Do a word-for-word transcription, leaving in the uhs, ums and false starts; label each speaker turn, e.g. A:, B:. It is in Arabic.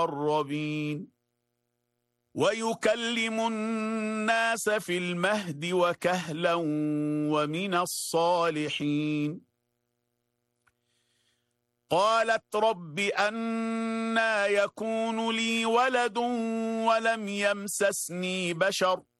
A: المقربين ويكلم الناس في المهد وكهلا ومن الصالحين قالت رب أنى يكون لي ولد ولم يمسسني بشر